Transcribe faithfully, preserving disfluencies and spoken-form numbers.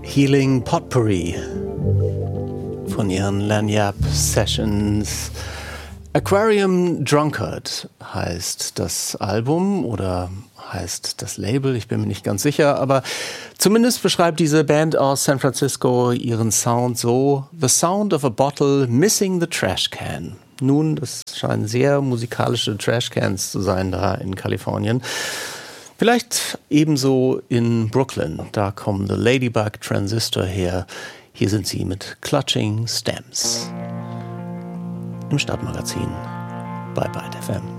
Healing Potpourri von ihren Lagniappe Sessions. Aquarium Drunkard heißt das Album oder heißt das Label, ich bin mir nicht ganz sicher, aber zumindest beschreibt diese Band aus San Francisco ihren Sound so: The sound of a bottle missing the trash can. Nun, das scheinen sehr musikalische Trashcans zu sein da in Kalifornien. Vielleicht ebenso in Brooklyn, da kommen The Ladybug Transistor her. Hier sind sie mit Clutching Stems im Stadtmagazin bei Byte F M.